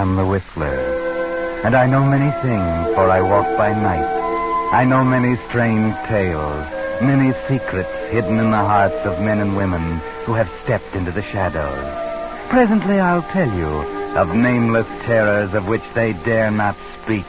am the Whistler, and I know many things, for I walk by night. I know many strange tales, many secrets hidden in the hearts of men and women who have stepped into the shadows. Presently I'll tell you of nameless terrors of which they dare not speak.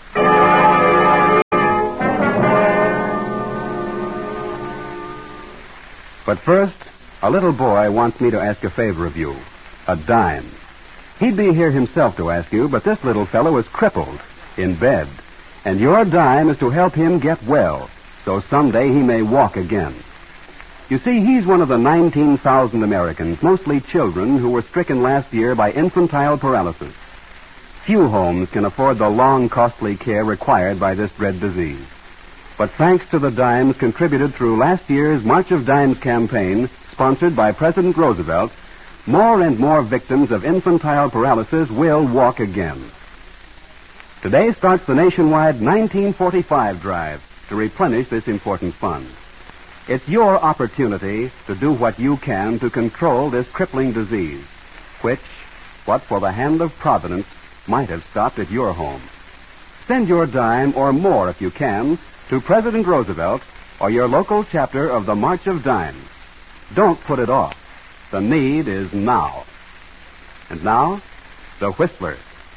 But first, a little boy wants me to ask a favor of you. A dime. He'd be here himself to ask you, but this little fellow is crippled, in bed. And your dime is to help him get well, so someday he may walk again. You see, he's one of the 19,000 Americans, mostly children, who were stricken last year by infantile paralysis. Few homes can afford the long, costly care required by this dread disease. But thanks to the dimes contributed through last year's March of Dimes campaign, sponsored by President Roosevelt, more and more victims of infantile paralysis will walk again. Today starts the nationwide 1945 drive to replenish this important fund. It's your opportunity to do what you can to control this crippling disease, which, but for the hand of Providence, might have stopped at your home. Send your dime or more if you can to President Roosevelt or your local chapter of the March of Dimes. Don't put it off. The need is now. And now, the Whistler.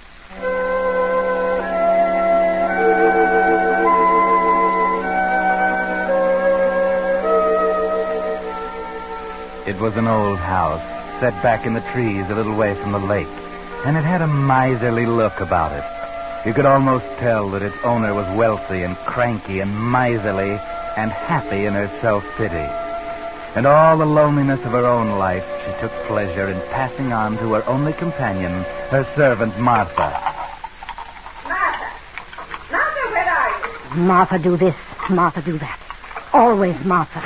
It was an old house, set back in the trees a little way from the lake, and it had a miserly look about it. You could almost tell that its owner was wealthy and cranky and miserly and happy in her self-pity. And all the loneliness of her own life she took pleasure in passing on to her only companion, her servant, Martha. Martha! Martha, where are you? Martha do this, Martha do that. Always Martha.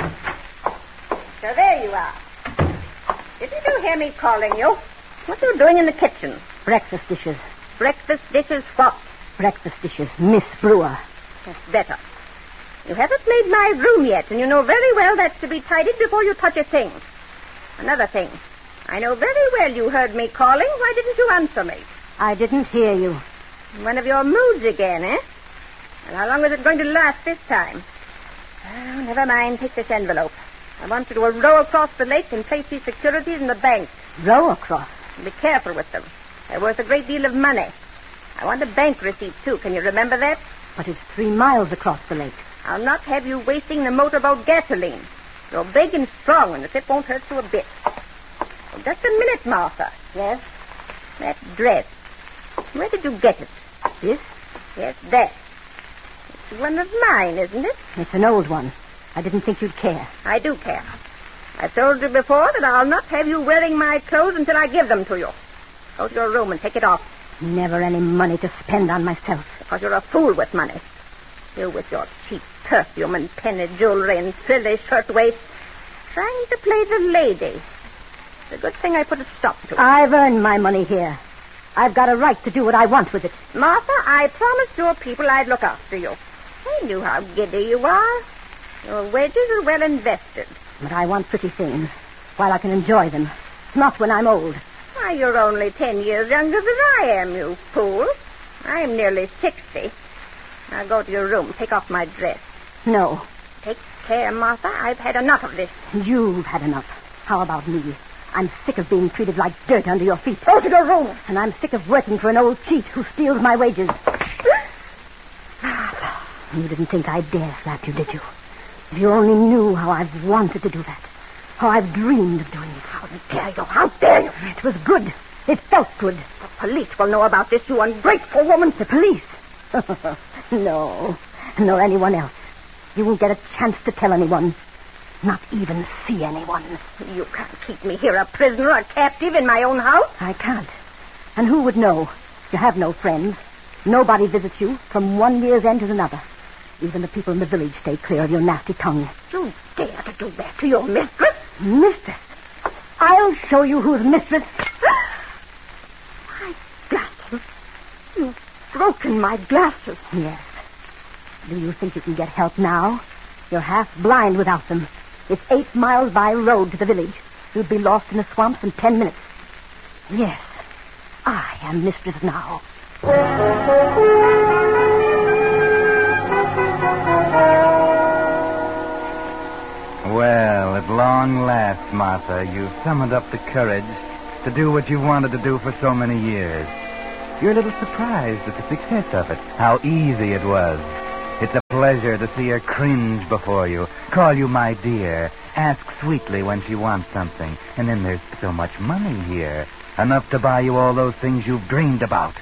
So there you are. Didn't you hear me calling you? What are you doing in the kitchen? Breakfast dishes. Breakfast dishes what? Breakfast dishes. Miss Brewer. That's better. You haven't made my room yet, and you know very well that's to be tidied before you touch a thing. Another thing. I know very well you heard me calling. Why didn't you answer me? I didn't hear you. One of your moods again, eh? And how long is it going to last this time? Oh, never mind. Take this envelope. I want you to row across the lake and place these securities in the bank. Row across? Be careful with them. They're worth a great deal of money. I want a bank receipt, too. Can you remember that? But it's 3 miles across the lake. I'll not have you wasting the motorboat gasoline. You're big and strong, and the trip won't hurt you a bit. Oh, just a minute, Martha. Yes? That dress. Where did you get it? This? Yes, that. It's one of mine, isn't it? It's an old one. I didn't think you'd care. I do care. I've told you before that I'll not have you wearing my clothes until I give them to you. Go to your room and take it off. Never any money to spend on myself. Because you're a fool with money. You with your cheap perfume and penny jewelry and frilly shirtwaist. Trying to play the lady. It's a good thing I put a stop to it. I've earned my money here. I've got a right to do what I want with it. Martha, I promised your people I'd look after you. I knew how giddy you are. Your wages are well invested. But I want pretty things, while I can enjoy them. Not when I'm old. Why, you're only 10 years younger than I am, you fool. I'm nearly 60. Now go to your room. Take off my dress. No. Take care, Martha. I've had enough of this. You've had enough. How about me? I'm sick of being treated like dirt under your feet. Go to your room. And I'm sick of working for an old cheat who steals my wages. You didn't think I'd dare slap you, did you? If you only knew how I've wanted to do that. How I've dreamed of doing it. How dare you? How dare you? It was good. It felt good. The police will know about this, you ungrateful woman. The police? No. Nor anyone else. You won't get a chance to tell anyone. Not even see anyone. You can't keep me here a prisoner, a captive in my own house. I can't. And who would know? You have no friends. Nobody visits you from one year's end to another. Even the people in the village stay clear of your nasty tongue. You dare to do that to your mistress? Mistress? I'll show you who's mistress. My glasses. You've broken my glasses. Yes. Do you think you can get help now? You're half blind without them. It's 8 miles by road to the village. You'd be lost in the swamps in 10 minutes. Yes, I am mistress now. Well, at long last, Martha, you've summoned up the courage to do what you've wanted to do for so many years. You're a little surprised at the success of it, how easy it was. It's a pleasure to see her cringe before you, call you my dear, ask sweetly when she wants something, and then there's so much money here, enough to buy you all those things you've dreamed about.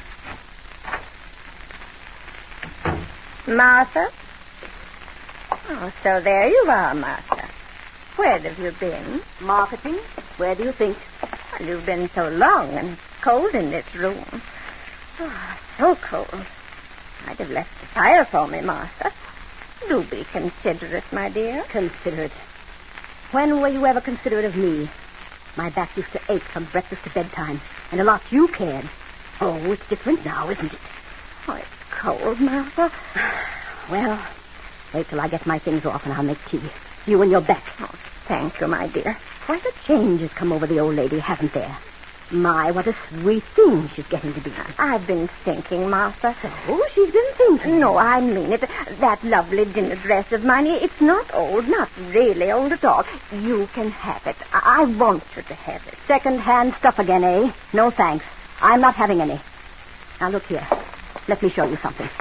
Martha? Oh, so there you are, Martha. Where have you been? Marketing? Where do you think? Well, you've been so long and cold in this room. Oh, so cold. I'd have left the fire for me, Martha. Do be considerate, my dear. Considerate? When were you ever considerate of me? My back used to ache from breakfast to bedtime, and a lot you cared. Oh, it's different now, isn't it? Oh, it's cold, Martha. Well, wait till I get my things off and I'll make tea. You and your back. Oh, thank you, my dear. Quite a change has come over the old lady, hasn't there? My, what a sweet thing she's getting to be. I've been thinking, Martha. So, she's been thinking. No, I mean it. That lovely dinner dress of mine, it's not old, not really old at all. You can have it. I want you to have it. Second-hand stuff again, eh? No thanks. I'm not having any. Now, look here. Let me show you something.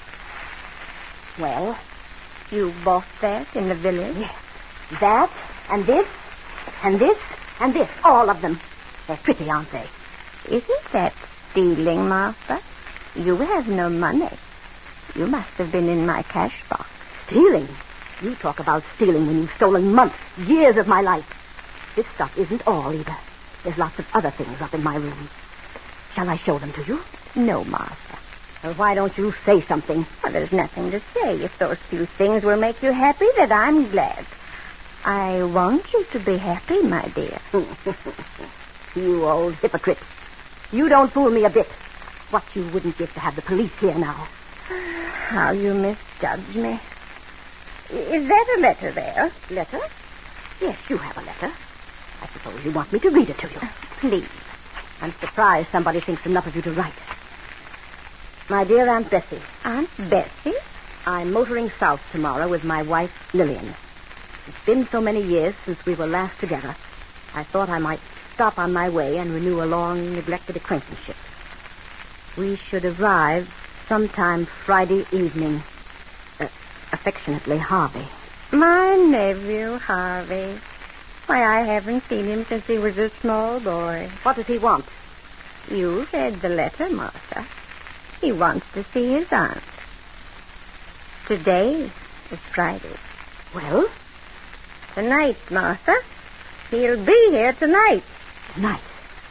Well? You bought that in the village? Yes. That, and this, and this, and this. All of them. They're pretty, aren't they? Isn't that stealing, Martha? You have no money. You must have been in my cash box. Stealing? You talk about stealing when you've stolen months, years of my life. This stuff isn't all, either. There's lots of other things up in my room. Shall I show them to you? No, Martha. Well, why don't you say something? Well, there's nothing to say. If those few things will make you happy, then I'm glad. I want you to be happy, my dear. You old hypocrite. You don't fool me a bit. What you wouldn't give to have the police here now. How you misjudge me. Is that a letter there? Letter? Yes, you have a letter. I suppose you want me to read it to you. Please. I'm surprised somebody thinks enough of you to write. My dear Aunt Bessie. Aunt Bessie? I'm motoring south tomorrow with my wife, Lillian. It's been so many years since we were last together. I thought I might stop on my way and renew a long, neglected acquaintanceship. We should arrive sometime Friday evening. Affectionately, Harvey. My nephew, Harvey. Why, I haven't seen him since he was a small boy. What does he want? You read the letter, Martha. He wants to see his aunt. Today is Friday. Well? Tonight, Martha. He'll be here tonight. Tonight?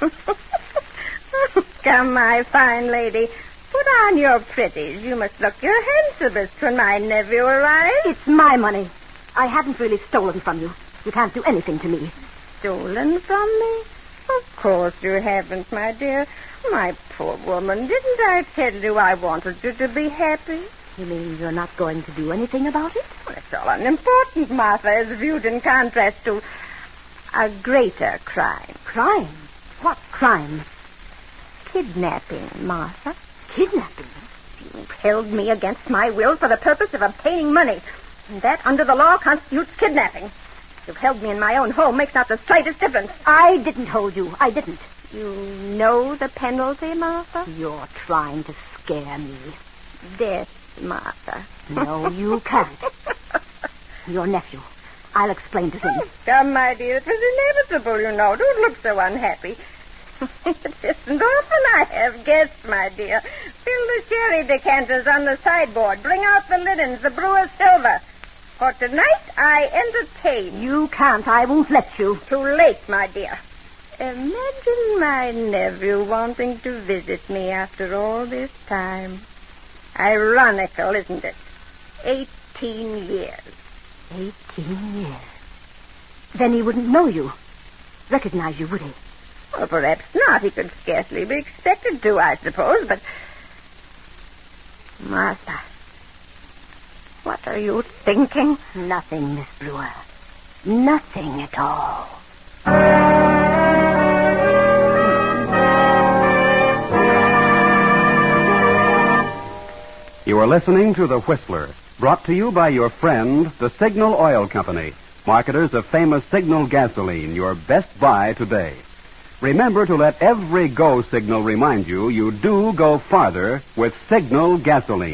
Come, my fine lady. Put on your pretties. You must look your handsomest when my nephew arrives. It's my money. I haven't really stolen from you. You can't do anything to me. Stolen from me? Of course you haven't, my dear. My poor woman, didn't I tell you I wanted you to be happy? You mean you're not going to do anything about it? Well, it's all unimportant, Martha, as viewed in contrast to a greater crime. Crime? What crime? Kidnapping, Martha. Kidnapping? You held me against my will for the purpose of obtaining money. And that, under the law, constitutes kidnapping. You've held me in my own home makes not the slightest difference. I didn't hold you. I didn't. You know the penalty, Martha? You're trying to scare me. Death, Martha. No, you can't. Your nephew. I'll explain to him. Come, my dear, it was inevitable, you know. Don't look so unhappy. It isn't often I have guests, my dear. Fill the sherry decanters on the sideboard. Bring out the linens, the brewer's silver. For tonight, I entertain. You can't. I won't let you. Too late, my dear. Imagine my nephew wanting to visit me after all this time. Ironical, isn't it? 18 years. 18 years. Then he wouldn't know you. Recognize you, would he? Well, perhaps not. He could scarcely be expected to, I suppose, but... Martha, what are you thinking? Nothing, Miss Brewer. Nothing at all. You are listening to The Whistler, brought to you by your friend, the Signal Oil Company, marketers of famous Signal gasoline, your best buy today. Remember to let every go signal remind you do go farther with Signal gasoline.